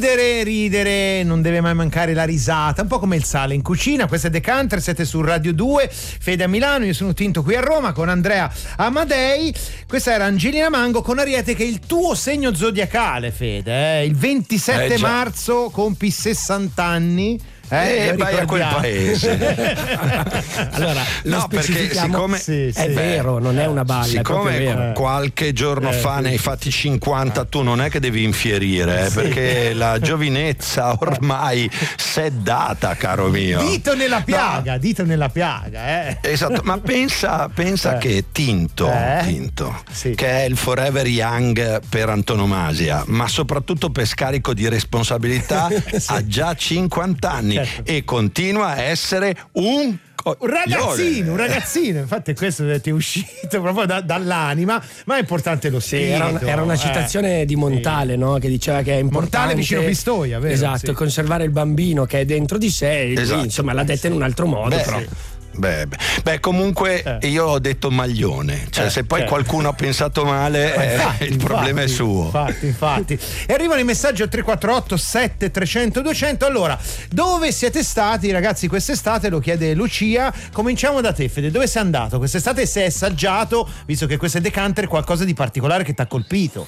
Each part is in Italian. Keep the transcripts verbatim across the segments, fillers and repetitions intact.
Ridere, ridere, non deve mai mancare la risata, un po' come il sale in cucina. Questo è Decanter, siete su Radio due, Fede a Milano, io sono Tinto qui a Roma con Andrea Amadei. Questa era Angelina Mango con Ariete, che è il tuo segno zodiacale, Fede, eh? Il ventisette eh, marzo compi sessanta anni. Eh, eh vai a quel paese. Allora, no, perché siccome sì, sì. è vero, non è una balla. Siccome è vero. qualche giorno eh, fa sì. ne hai fatti cinquanta, tu non è che devi infierire, eh, sì. perché la giovinezza ormai s'è data, caro mio. Dito nella piaga, no. dito nella piaga, eh. Esatto, ma pensa, pensa eh. che Tinto, eh? Tinto sì. che è il forever young per antonomasia, ma soprattutto per scarico di responsabilità, sì. ha già cinquanta anni. Certo. E continua a essere un un ragazzino, un ragazzino, infatti questo ti è uscito proprio da, dall'anima, ma è importante lo spirito. Sì, era, un, era una citazione eh, di Montale, sì. no? Che diceva che è importante Montale vicino Pistoia, vero? Esatto, sì. conservare il bambino che è dentro di sé, esatto. insomma l'ha detta in un altro modo. Beh, però. Sì. Beh, beh, beh, comunque eh. io ho detto maglione, cioè eh, se poi certo. qualcuno ha pensato male eh, infatti, il problema infatti, è suo. Infatti, infatti. E arrivano i messaggi al tre quattro otto sette trecento duecento. Allora, dove siete stati ragazzi quest'estate? Lo chiede Lucia. Cominciamo da te, Fede, dove sei andato quest'estate? Se hai assaggiato, visto che questo è Decanter, qualcosa di particolare che ti ha colpito?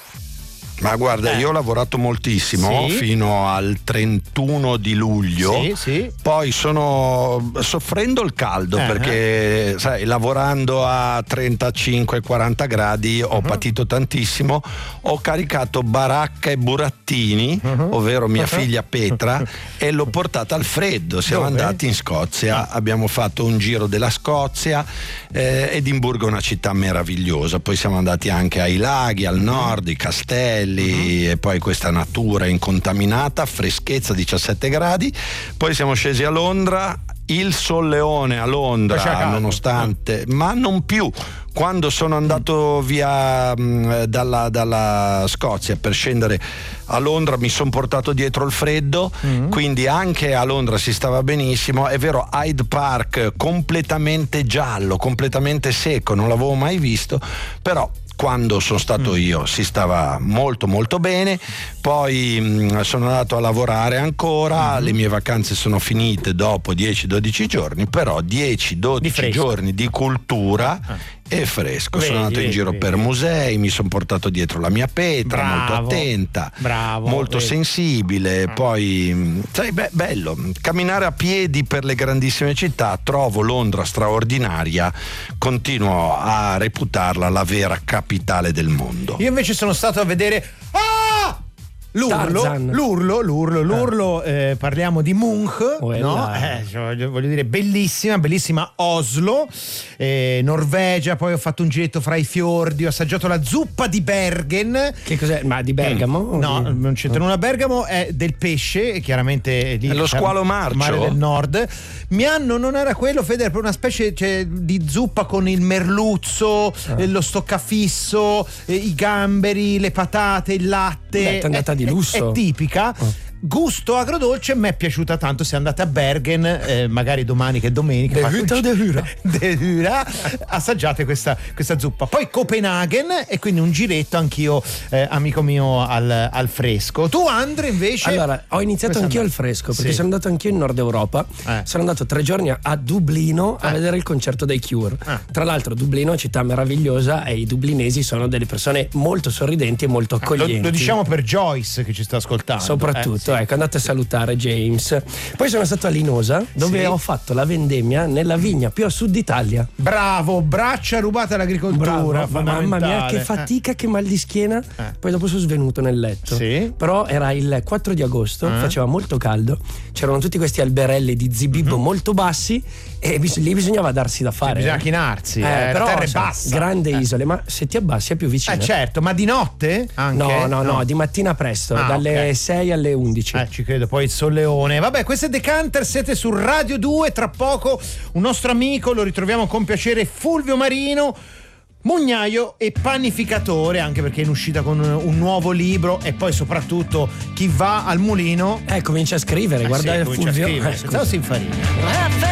Ma guarda, eh. io ho lavorato moltissimo sì. fino al trentuno di luglio, sì, sì. poi sono soffrendo il caldo uh-huh. perché sai, lavorando a trentacinque quaranta gradi ho uh-huh. patito tantissimo, ho caricato baracca e burattini, uh-huh. ovvero mia uh-huh. figlia Petra, e l'ho portata al freddo. Siamo Dove? andati in Scozia, abbiamo fatto un giro della Scozia, eh, Edimburgo è una città meravigliosa, poi siamo andati anche ai laghi, al nord, i castelli, Uh-huh. e poi questa natura incontaminata, freschezza diciassette gradi. Poi siamo scesi a Londra, il solleone a Londra nonostante, uh-huh. ma non più. Quando sono andato via mh, dalla, dalla Scozia per scendere a Londra mi sono portato dietro il freddo, mm-hmm. quindi anche a Londra si stava benissimo. È vero, Hyde Park completamente giallo, completamente secco, non l'avevo mai visto, però quando sono stato io si stava molto molto bene. Poi mh, sono andato a lavorare ancora, mm-hmm. le mie vacanze sono finite dopo dieci dodici giorni, però dieci dodici giorni di cultura ah. e fresco. Vedi, sono andato vedi, in giro vedi. per musei, mi sono portato dietro la mia Petra, bravo, molto attenta, bravo, molto vedi. sensibile. Ah. Poi sai, beh, bello camminare a piedi per le grandissime città. Trovo Londra straordinaria, continuo a reputarla la vera capitale del mondo. Io invece sono stato a vedere ah! L'urlo, Tarzan. l'urlo, l'urlo, l'urlo, eh. Eh, parliamo di Munch, oh, no? Eh, cioè, voglio dire, bellissima, bellissima Oslo, eh, Norvegia, poi ho fatto un giretto fra i fiordi, ho assaggiato la zuppa di Bergen. Che cos'è? Ma di Bergamo? Mm. No, non c'entra nulla. Bergamo è del pesce, chiaramente lì, è lo squalo marcio, mare del nord. Mi hanno, non era quello, Fede, era una specie cioè, di zuppa con il merluzzo, ah. lo stoccafisso, eh, i gamberi, le patate, il latte. Beh, è andata di lusso. È, è tipica. Oh. Gusto agrodolce, mi è piaciuta tanto. Se andate a Bergen, eh, magari domani che è domenica, de Hüta de Hura. de Hura, assaggiate questa, questa zuppa. Poi Copenaghen, e quindi un giretto anch'io, eh, amico mio, al, al fresco. Tu, Andre, invece? Allora, ho iniziato anch'io al fresco perché sì. sono andato anch'io in Nord Europa. Eh. Sono andato tre giorni a Dublino a eh. vedere il concerto dei Cure. Eh. Tra l'altro, Dublino è una città meravigliosa e i dublinesi sono delle persone molto sorridenti e molto accoglienti. Lo, lo diciamo per Joyce che ci sta ascoltando. Soprattutto. Eh, sì. Ecco, andate a salutare James. Poi sono stato a Linosa, dove sì. ho fatto la vendemmia nella vigna più a sud d'Italia. Bravo, braccia rubate all'agricoltura. Bravo, mamma mia, che fatica, eh. che mal di schiena. Eh. Poi dopo sono svenuto nel letto. Sì. Però era il quattro di agosto, eh. faceva molto caldo, c'erano tutti questi alberelli di zibibbo mm-hmm. molto bassi e bis- lì bisognava darsi da fare. Bisogna chinarsi, eh, eh, però la terra è sai, bassa. Grande eh. isole, ma se ti abbassi è più vicino. Eh certo, ma di notte anche? No, no, no, no di mattina presto, ah, dalle okay. sei alle undici. Eh, ci credo, poi il solleone. Vabbè, questo è Decanter, siete su Radio due, tra poco un nostro amico, lo ritroviamo con piacere, Fulvio Marino, mugnaio e panificatore, anche perché è in uscita con un nuovo libro. E poi soprattutto chi va al mulino eh comincia a scrivere, eh guarda sì, il Fulvio a scrivere, eh, senza si infarina.